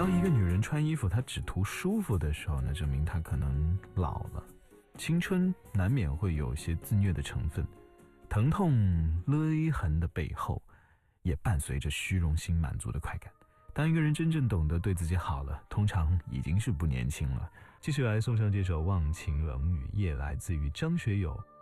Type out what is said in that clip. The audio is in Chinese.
当一个女人穿衣服她只图舒服的时候呢，证明她可能老了。青春难免会有些自虐的成分，疼痛勒痕的背后也伴随着虚荣心满足的快感。当一个人真正懂得对自己好了，通常已经是不年轻了。继续来送上这首忘情冷雨夜，来自于张学友。